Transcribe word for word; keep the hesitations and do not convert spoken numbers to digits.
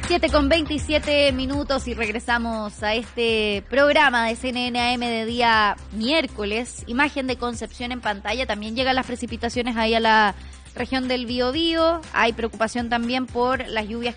siete con veintisiete minutos y regresamos a este programa de C N N A M de día miércoles. Imagen de Concepción en pantalla. También llegan las precipitaciones ahí a la región del Biobío. Hay preocupación también por las lluvias